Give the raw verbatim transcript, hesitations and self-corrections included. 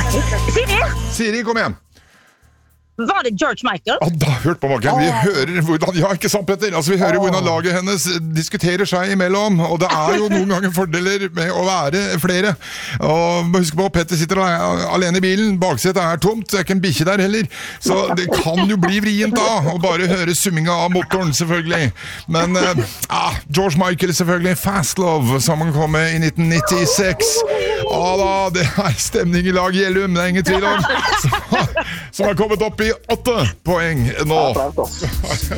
Siri, Siri, kom igjen. var det George Michael? Ja, da hørt på maken. Vi hører hvordan, ja, ikke sant, Petter? Altså, vi hører hvordan laget hennes diskuterer seg imellom, og det er jo noen ganger fordeler med å være flere. Og husk på, Petter sitter alene i bilen, baksetet er tomt, det er ikke en bikkje der heller, så det kan jo bli vrient da, å bare høre summinga av motoren, selvfølgelig. Men, eh, ah, George Michael selvfølgelig, Fast Love, som han kom med i nitten nittiseks. Ja da, det er stemning i lag Gjellum, det er ingen tvil om. Som har kommet opp i åtte poeng nå.